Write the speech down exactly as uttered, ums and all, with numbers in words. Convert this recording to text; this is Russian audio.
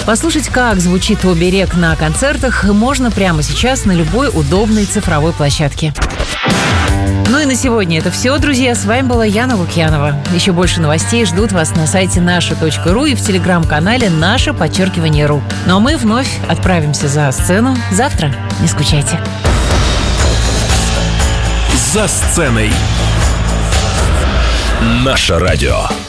Послушать, как звучит «Оберег» на концертах, можно прямо сейчас на любой удобной цифровой площадке. Ну и на сегодня это все, друзья. С вами была Яна Лукьянова. Еще больше новостей ждут вас на сайте наша точка ру и в телеграм-канале «Наше подчеркивание ру». Ну а мы вновь отправимся за сцену завтра. Не скучайте. За сценой. Наше радио.